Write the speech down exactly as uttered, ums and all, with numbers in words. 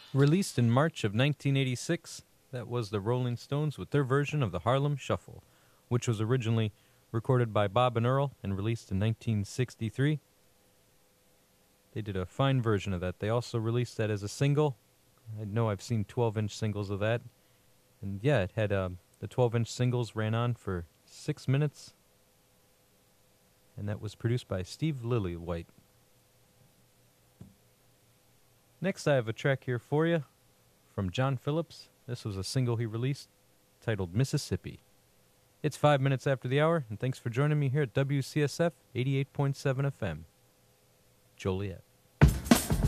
Released in March of nineteen eighty-six, that was the Rolling Stones with their version of the Harlem Shuffle, which was originally recorded by Bob and Earl and released in nineteen sixty-three. They did a fine version of that. They also released that as a single. I know I've seen twelve-inch singles of that. And yeah, it had um, the twelve-inch singles ran on for six minutes. And that was produced by Steve Lillywhite. Next, I have a track here for you from John Phillips. This was a single he released titled Mississippi. It's five minutes after the hour, and thanks for joining me here at W C S F eighty-eight point seven F M, Joliet.